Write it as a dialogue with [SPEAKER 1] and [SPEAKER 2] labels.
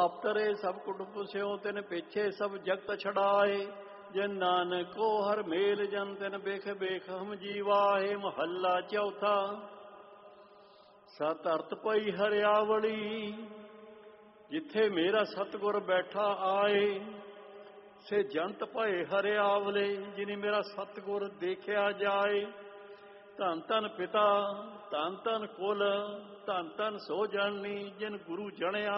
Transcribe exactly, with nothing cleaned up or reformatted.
[SPEAKER 1] ਆਪ ਤਰੇ ਸਭ ਕੁਟੁੰਬ ਸਿਓ ਤਿਨ ਪਿੱਛੇ ਸਭ ਜਗਤ ਛਡਾਏ। ਜਿਨ ਨਾਨਕੋ ਹਰ ਮੇਲ ਜਨ ਤਿਨ ਬੇਖ ਬੇਖ ਹਮ ਜੀਵਾਏ। ਮਹੱਲਾ ਚੌਥਾ। ਸਤ ਅਰਥ ਪਈ ਹਰਿਆਵਲੀ ਜਿੱਥੇ ਮੇਰਾ ਸਤਿਗੁਰ ਬੈਠਾ ਆਏ। ਸੇ ਜੰਤ ਭਏ ਹਰਿਆਵਲੇ ਜਿਨੀ ਮੇਰਾ ਸਤਿਗੁਰ ਦੇਖਿਆ ਜਾਏ। ਧੰਨ ਧੰਨ ਪਿਤਾ ਧੰਨ ਧੰਨ ਕੁਲ ਧੰਨ ਧੰਨ ਸੋ ਜਨਨੀ ਜਿਨ ਗੁਰੂ ਜਣਿਆ